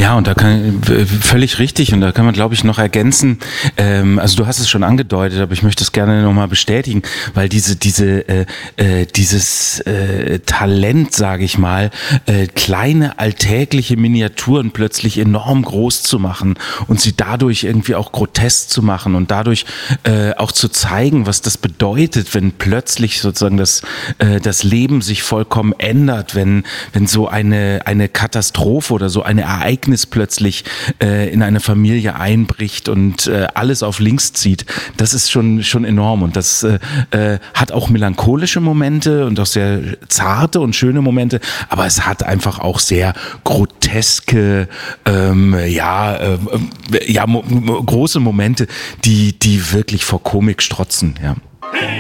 Ja, und völlig richtig, und da kann man, glaube ich, noch ergänzen, also du hast es schon angedeutet, aber ich möchte es gerne nochmal bestätigen, weil dieses Talent, sage ich mal, kleine alltägliche Miniaturen plötzlich enorm groß zu machen und sie dadurch irgendwie auch grotesk zu machen und dadurch auch zu zeigen, was das bedeutet, wenn plötzlich sozusagen das Leben sich vollkommen ändert, wenn so eine Katastrophe oder so ein Ereignis plötzlich in eine Familie einbricht und alles auf links zieht. Das ist schon enorm, und das hat auch melancholische Momente und auch sehr zarte und schöne Momente, aber es hat einfach auch sehr groteske, große Momente, die wirklich vor Komik strotzen. Ja.